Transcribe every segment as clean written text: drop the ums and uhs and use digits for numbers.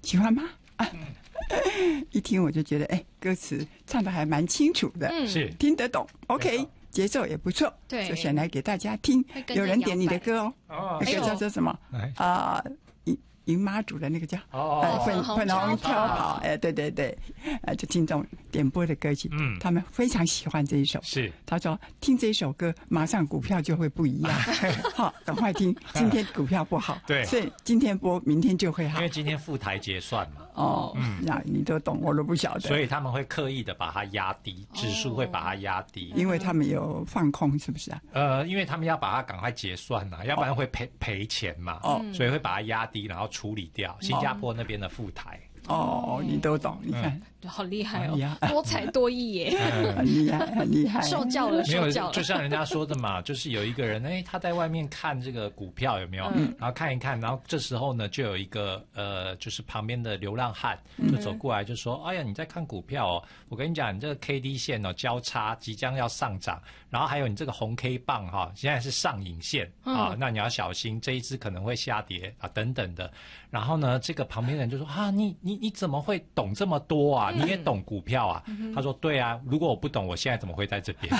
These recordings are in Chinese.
喜欢吗？一听我就觉得，歌词唱得还蛮清楚的， 是听得懂。OK，节奏也不错， 对， 就选来给大家听。有人点你的歌哦，那个叫做什么迎妈祖的那个叫粉红跳跑，对对对，就听众点播的歌曲，他们非常喜欢这一首。 是， 他说听这一首歌，马上股票就会不一样。好，赶快听，今天股票不好， 对， 所以今天播，明天就会好。 因为今天副台结算嘛。 那你都懂，我都不晓得。 所以他们会刻意的把它压低，指数会把它压低， 因为他们有放空，是不是啊？ 因为他们要把它赶快结算嘛，要不然会赔钱嘛。所以会把它压低，然后处理掉新加坡那边的副台。 你都懂，你看， 好厉害哦，多才多艺耶， 很厉害，很厉害， 受教了，受教了。 就像人家说的嘛，就是有一个人，他在外面看这个股票有没有，然后看一看，然后这时候呢，就有一个就是旁边的流浪汉就走过来就说：“哎呀，你在看股票哦，我跟你讲，你这个 KD 线哦交叉即将要上涨，然后还有你这个红 K 棒哈，现在是上影线啊，那你要小心，这一只可能会下跌啊等等的。”然后呢，这个旁边人就说：“你怎么会懂这么多啊？你也懂股票啊？”他说：“对啊，如果我不懂，我现在怎么会在这边？”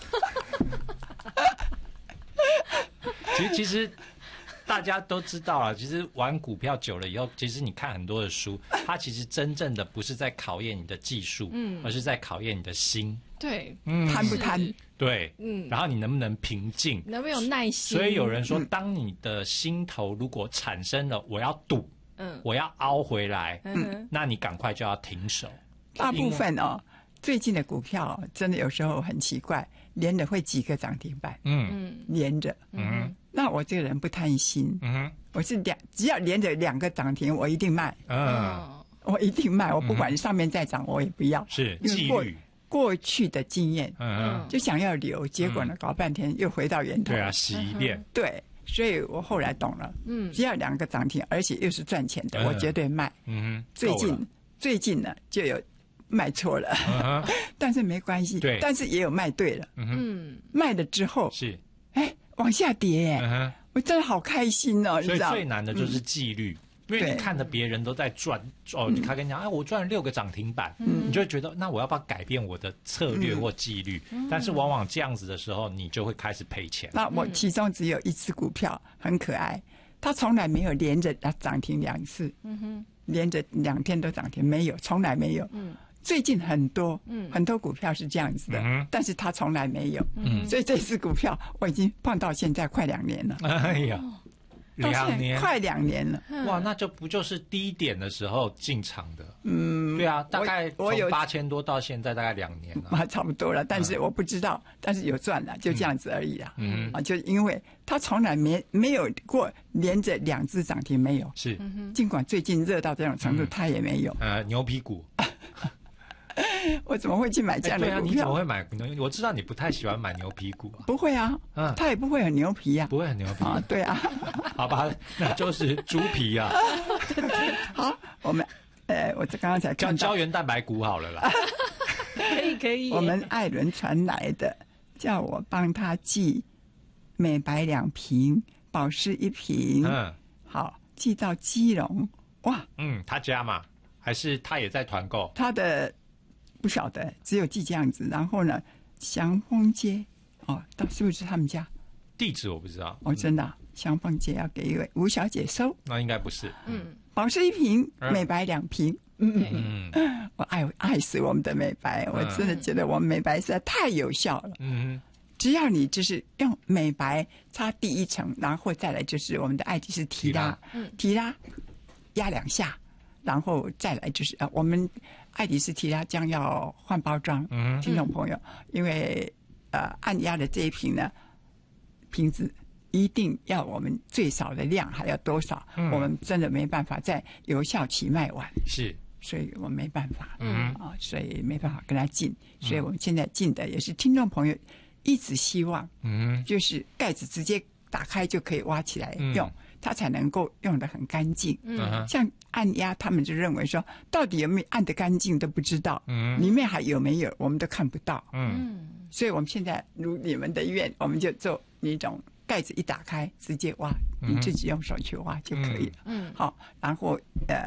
其实大家都知道了，其实玩股票久了以后，其实你看很多的书，它其实真正的不是在考验你的技术，而是在考验你的心。 对， 贪不贪？ 对，然后你能不能平静， 能不能有耐心？ 所以有人说，当你的心头如果产生了我要赌，我要凹回来，那你赶快就要停手。 大部分最近的股票真的有时候很奇怪，连着会几个涨停板，连着，那我这个人不贪心，我是只要连着2个涨停，我一定卖，我一定卖，我不管上面再涨，我也不要， 是纪律。 过去的经验，就想要留，结果呢，搞半天又回到源头。 对啊，洗一遍。 对，所以我后来懂了，只要2个涨停，而且又是赚钱的，我绝对卖。最近呢，就有卖错了，但是没关系， 对， 但是也有卖对了。卖了之后是， 往下跌，我真的好开心哦！ 所以最难的就是纪律。因为你看着别人都在赚他跟你讲我赚了6个涨停板，你就会觉得那我要不要改变我的策略或纪律？但是往往这样子的时候，你就会开始赔钱。 那我其中只有一只股票很可爱，它从来没有连着涨停2次，连着2天都涨停，没有，从来没有。最近很多股票是这样子的，但是它从来没有。所以这只股票我已经放到现在快2年了。 哎呀。2年， 快2年了， 哇，那就不就是低点的时候进场的？对啊，大概从8000多到现在大概2年了， 差不多了。但是我不知道，但是有赚了，就这样子而已啦。就因为它从来没有过连着2只涨停，没有。 是， 尽管最近热到这种程度，它也没有。 牛皮股。 我怎么会去买这样的股票？ 你怎么会买？我知道你不太喜欢买牛皮股啊。 不会啊，它也不会很牛皮啊， 不会很牛皮啊。对啊， 好吧，那就是猪皮啊。 好，我们我刚刚才看到胶原蛋白股好了啦。 可以。 我们艾伦传来的，叫我帮他寄美白2瓶，保湿1瓶。好，寄到基隆。哇， 他家嘛，还是他也在团购？ 他的。不晓得，只有寄这样子。然后呢，祥丰街是不是他们家？ 地址我不知道。 真的，祥丰街要给一位吴小姐收。 那应该不是。 保湿1瓶，美白2瓶。我爱死我们的美白，我真的觉得我们美白实在太有效了。只要你就是用美白擦第1层，然后再来就是我们的爱迪丝提拉，压2下。然后再来就是我们爱迪丝提拉将要换包装，听众朋友，因为按压的这一瓶呢，瓶子一定要我们最少的量还要多少，我们真的没办法在有效期卖完， 是， 所以我们没办法，所以没办法跟他进，所以我们现在进的也是听众朋友一直希望，就是盖子直接打开就可以挖起来用。它才能够用得很干净。像按压，他们就认为说，到底有没有按得干净都不知道，里面还有没有我们都看不到。所以我们现在如你们的愿，我们就做那种盖子一打开直接挖，你自己用手去挖就可以了。好，然后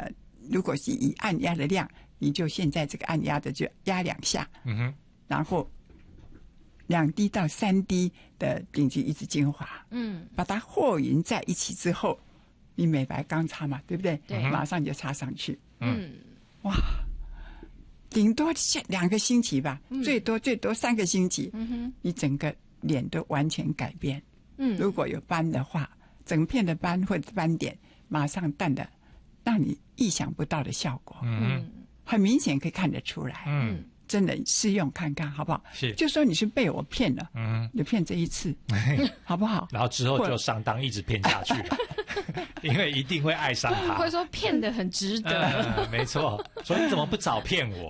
如果是以按压的量，你就现在这个按压的就压2下，然后2滴到3滴的顶级抑制精华，把它和匀在一起之后，你美白刚擦嘛，对不对？ 对， 马上就擦上去，哇，顶多2个星期吧，最多3个星期，你整个脸都完全改变。如果有斑的话，整片的斑或者斑点马上淡的，让你意想不到的效果，很明显可以看得出来，真的试用看看好不好？ 是， 就说你是被我骗了，就骗这一次，好不好？ 然后之后就上当，一直骗下去了，因为一定会爱上他。 会说骗得很值得， 没错。所以你怎么不早骗我？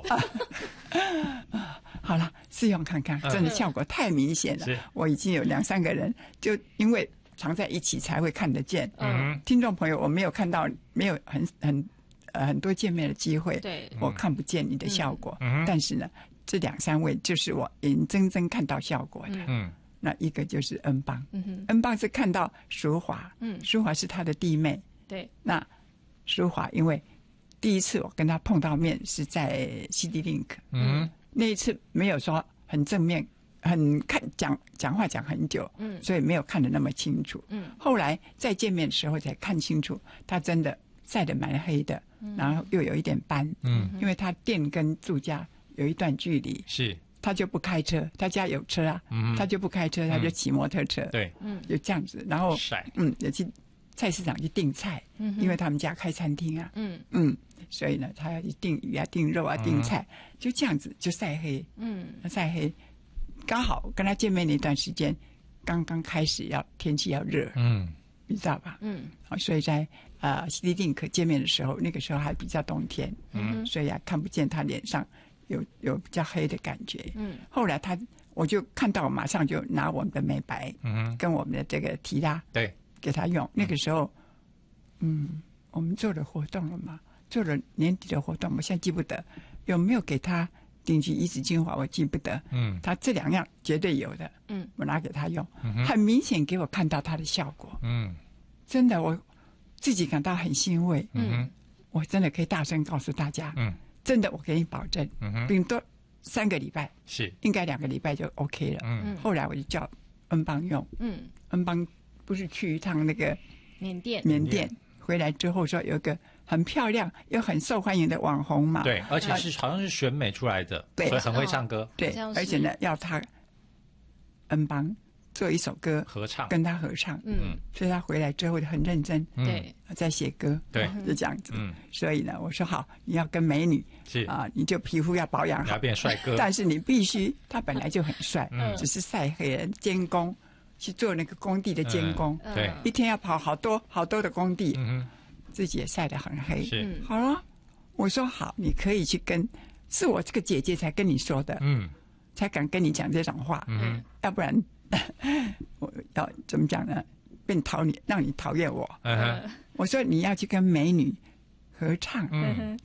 好了，试用看看，真的效果太明显了。我已经有2、3个人，就因为常在一起才会看得见。听众朋友，我没有看到，没有很多见面的机会， 对， 我看不见你的效果。但是呢，这2、3位就是我眼睁睁看到效果的。那一个就是恩邦，恩邦是看到淑华，淑华是他的弟妹。 对， 那淑华因为第一次我跟他碰到面是在 CD Link，那一次没有说很正面，讲话讲很久，所以没有看得那么清楚。后来再见面的时候才看清楚，他真的晒得蛮黑的，然后又有一点斑。因为他店跟住家有一段距离， 是他就不开车，他家有车啊，他就不开车，他就骑摩托车。 对， 就这样子，然后也去菜市场去订菜，因为他们家开餐厅啊，所以呢，他要去订鱼啊、订肉啊、订菜，就这样子就晒黑，晒黑，刚好跟他见面那段时间，刚刚开始天气要热，你知道吧？所以在CD Link 见面的时候，那个时候还比较冬天，所以看不见他脸上有比较黑的感觉。后来我就看到，马上就拿我们的美白，跟我们的这个提拉， 对， 给他用。那个时候，我们做了活动了嘛？做了年底的活动，我现在记不得有没有给他顶级抑制精华，我记不得。他这2样绝对有的。我拿给他用，很明显给我看到他的效果。真的，我自己感到很欣慰。我真的可以大声告诉大家，真的，我给你保证，顶多3个礼拜， 是应该2个礼拜就 OK 了。后来我就叫恩邦用，恩邦不是去一趟那个缅甸回来之后说有个很漂亮又很受欢迎的网红嘛， 对，而且好像是选美出来的，对，所以很会唱歌， 对，而且呢要他恩邦做一首歌合唱， 跟他合唱，所以他回来之后就很认真， 对， 在写歌， 对， 就这样子，所以呢，我说好，你要跟美女是啊， 你就皮肤要保养好， 要变帅哥， 但是你必须，他本来就很帅，只是晒黑了，监工去做那个工地的监工， 对， 一天要跑好多的工地，自己也晒得很黑， 是好了，我说好，你可以去跟，是我这个姐姐才跟你说的，才敢跟你讲这种话，要不然我要怎么讲呢？让你讨厌我。我说你要去跟美女合唱，